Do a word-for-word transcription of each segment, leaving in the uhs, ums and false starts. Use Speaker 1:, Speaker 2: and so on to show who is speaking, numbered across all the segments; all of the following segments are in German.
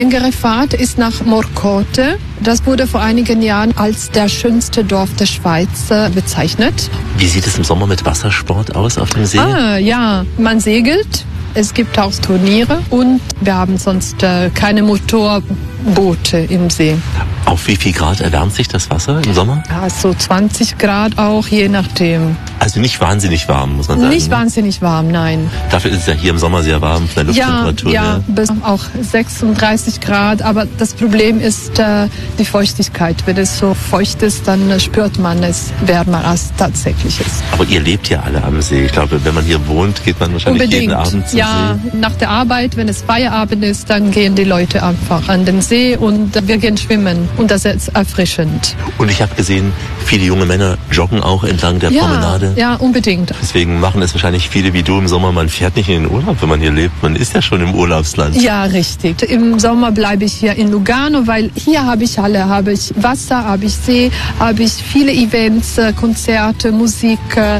Speaker 1: Längere Fahrt ist nach Morcote. Das wurde vor einigen Jahren als der schönste Dorf der Schweiz äh, bezeichnet.
Speaker 2: Wie sieht es im Sommer mit Wassersport aus auf dem See?
Speaker 1: Ah, ja, man segelt. Es gibt auch Turniere und wir haben sonst äh, keine Motorboote im See.
Speaker 2: Auf wie viel Grad erwärmt sich das Wasser im Sommer?
Speaker 1: Ja, so zwanzig Grad auch, je nachdem.
Speaker 2: Also nicht wahnsinnig warm, muss man sagen.
Speaker 1: Nicht wahnsinnig warm, nein.
Speaker 2: Dafür ist es ja hier im Sommer sehr warm von der Lufttemperatur.
Speaker 1: Ja, ja, bis auch sechsunddreißig Grad. Aber das Problem ist äh, die Feuchtigkeit. Wenn es so feucht ist, dann äh, spürt man es wärmer als tatsächlich ist.
Speaker 2: Aber ihr lebt ja alle am See. Ich glaube, wenn man hier wohnt, geht man wahrscheinlich
Speaker 1: Unbedingt.
Speaker 2: jeden Abend zum
Speaker 1: ja,
Speaker 2: See.
Speaker 1: Nach der Arbeit, wenn es Feierabend ist, dann gehen die Leute einfach an den See und äh, wir gehen schwimmen. Und das ist erfrischend.
Speaker 2: Und ich habe gesehen, viele junge Männer joggen auch entlang der
Speaker 1: ja,
Speaker 2: Promenade.
Speaker 1: Ja, unbedingt.
Speaker 2: Deswegen machen es wahrscheinlich viele wie du im Sommer. Man fährt nicht in den Urlaub, wenn man hier lebt. Man ist ja schon im Urlaubsland.
Speaker 1: Ja, richtig. Im Sommer bleibe ich hier in Lugano, weil hier habe ich alle. Habe ich Wasser, habe ich See, habe ich viele Events, Konzerte, Musik,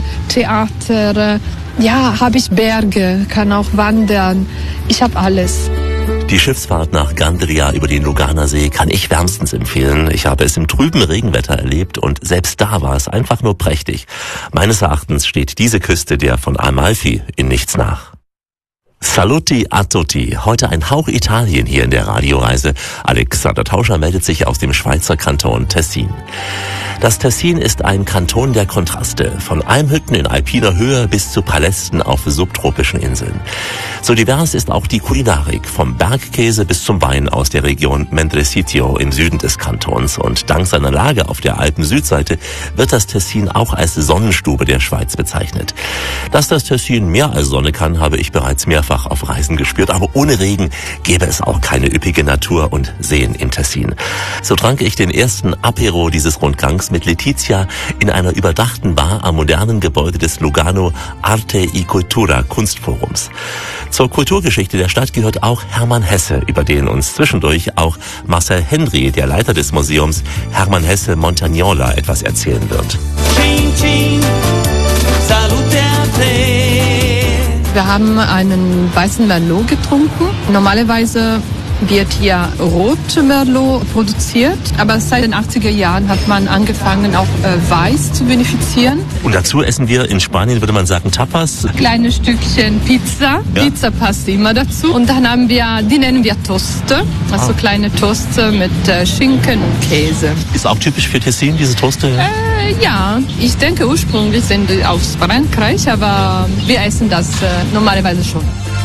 Speaker 1: Theater. Ja, habe ich Berge, kann auch wandern. Ich habe alles.
Speaker 2: Die Schiffsfahrt nach Gandria über den Luganer See kann ich wärmstens empfehlen. Ich habe es im trüben Regenwetter erlebt und selbst da war es einfach nur prächtig. Meines Erachtens steht diese Küste der von Amalfi in nichts nach. Saluti a tutti. Heute ein Hauch Italien hier in der Radioreise. Alexander Tauscher meldet sich aus dem Schweizer Kanton Tessin. Das Tessin ist ein Kanton der Kontraste, von Almhütten in alpiner Höhe bis zu Palästen auf subtropischen Inseln. So divers ist auch die Kulinarik, vom Bergkäse bis zum Wein aus der Region Mendrisio im Süden des Kantons. Und dank seiner Lage auf der Alpen-Südseite wird das Tessin auch als Sonnenstube der Schweiz bezeichnet. Dass das Tessin mehr als Sonne kann, habe ich bereits mehrfach auf Reisen gespürt, aber ohne Regen gäbe es auch keine üppige Natur und Seen im Tessin. So trank ich den ersten Apero dieses Rundgangs mit Letizia in einer überdachten Bar am modernen Gebäude des Lugano Arte e Cultura Kunstforums. Zur Kulturgeschichte der Stadt gehört auch Hermann Hesse, über den uns zwischendurch auch Marcel Hendry, der Leiter des Museums Hermann Hesse Montagnola, etwas erzählen wird.
Speaker 3: Cin, cin, salute a te.
Speaker 1: Wir haben einen weißen Merlot getrunken. Normalerweise wird hier Rot Merlot produziert, aber seit den achtziger Jahren hat man angefangen, auch äh, Weiß zu benefizieren.
Speaker 2: Und dazu essen wir in Spanien, würde man sagen, Tapas.
Speaker 1: Kleine Stückchen Pizza. Ja. Pizza passt immer dazu. Und dann haben wir, die nennen wir Toste, also ah. kleine Toste mit äh, Schinken und Käse.
Speaker 2: Ist auch typisch für Tessin, diese Toste?
Speaker 1: Äh, ja, ich denke ursprünglich sind die aus Frankreich, aber wir essen das äh, normalerweise schon.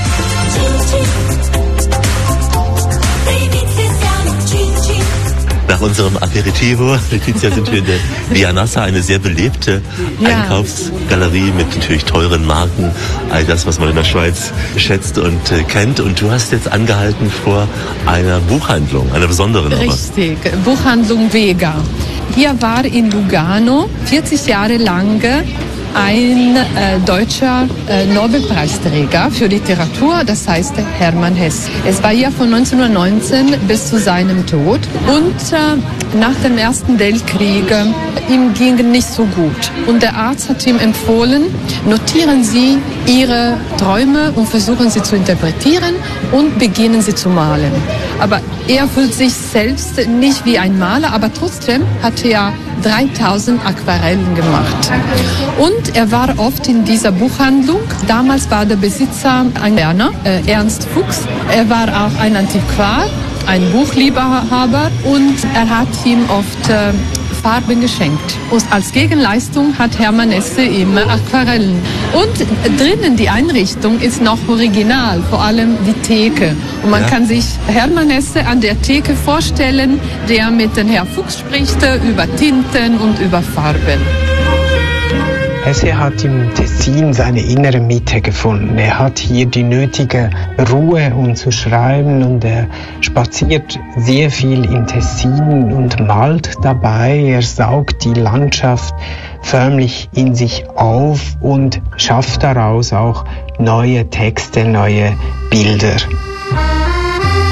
Speaker 2: Nach unserem Aperitivo, Letizia, sind wir in der Via Nassa, eine sehr belebte ja. Einkaufsgalerie mit natürlich teuren Marken, all das, was man in der Schweiz schätzt und äh, kennt. Und du hast jetzt angehalten vor einer Buchhandlung, einer besonderen.
Speaker 1: Richtig, aber. Buchhandlung Vega. Hier war in Lugano vierzig Jahre lang ein äh, deutscher äh, Nobelpreisträger für Literatur, das heißt Hermann Hesse. Es war hier von neunzehnhundertneunzehn bis zu seinem Tod und äh, nach dem Ersten Weltkrieg äh, ihm ging nicht so gut. Und der Arzt hat ihm empfohlen, notieren Sie Ihre Träume und versuchen sie zu interpretieren und beginnen sie zu malen. Aber er fühlt sich selbst nicht wie ein Maler, aber trotzdem hat er dreitausend Aquarellen gemacht. Und er war oft in dieser Buchhandlung. Damals war der Besitzer ein Berner, äh, Ernst Fuchs. Er war auch ein Antiquar, ein Buchliebhaber und er hat ihm oft äh, Farben geschenkt. Und als Gegenleistung hat Hermann Hesse immer Aquarellen. Und drinnen die Einrichtung ist noch original, vor allem die Theke. Und man ja. kann sich Hermann Hesse an der Theke vorstellen, der mit dem Herrn Fuchs spricht über Tinten und über Farben.
Speaker 4: Hesse hat im Tessin seine innere Mitte gefunden. Er hat hier die nötige Ruhe, um zu schreiben, und er spaziert sehr viel im Tessin und malt dabei. Er saugt die Landschaft förmlich in sich auf und schafft daraus auch neue Texte, neue Bilder.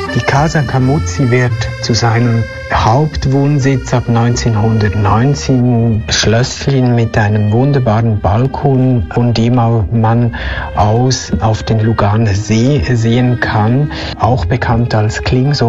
Speaker 4: Die Casa Camuzzi wird zu seinem Hauptwohnsitz ab neunzehnhundertneunzehn. Schlösschen mit einem wunderbaren Balkon, von dem man aus auf den Luganer See sehen kann, auch bekannt als Klingsor.